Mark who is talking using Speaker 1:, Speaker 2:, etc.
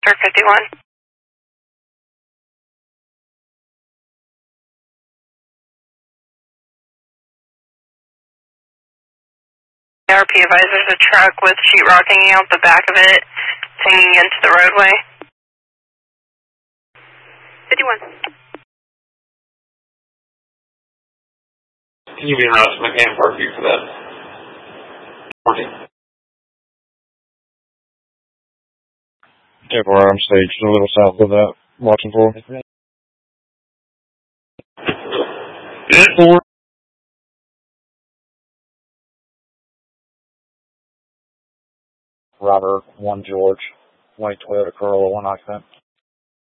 Speaker 1: For 51. ARP advisors a truck with sheetrock hanging out the back of it, hanging into the roadway. 51.
Speaker 2: Can you be honest with McCann Parkview for that? 40.
Speaker 3: Yeah, where I'm staged a little south of that, watching for.
Speaker 2: Good for.
Speaker 3: Robert, 1 George, white Toyota Corolla, 1 occupant.